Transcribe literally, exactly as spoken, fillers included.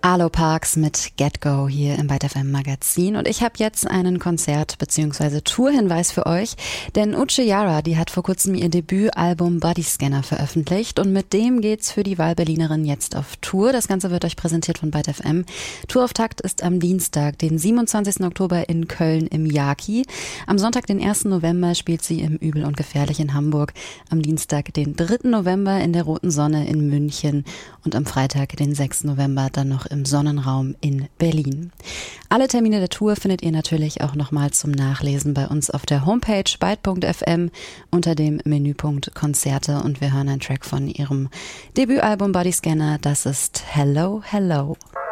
Arlo Parks mit Get Go hier im Byte F M Magazin und ich habe jetzt einen Konzert- bzw. Tourhinweis für euch, denn Uche Yara, die hat vor kurzem ihr Debütalbum Bodyscanner veröffentlicht und mit dem geht's für die Wahlberlinerin jetzt auf Tour. Das Ganze wird euch präsentiert von Byte F M. Tourauftakt ist am Dienstag, den siebenundzwanzigsten Oktober in Köln im Yaki. Am Sonntag, den ersten November, spielt sie im Übel und Gefährlich in Hamburg. Am Dienstag, den dritten November in der Roten Sonne in München und am Freitag, den sechsten November, dann noch im Sonnenraum in Berlin. Alle Termine der Tour findet ihr natürlich auch nochmal zum Nachlesen bei uns auf der Homepage byte punkt f m unter dem Menüpunkt Konzerte und wir hören einen Track von ihrem Debütalbum Bodyscanner. Das ist Hello, Hello.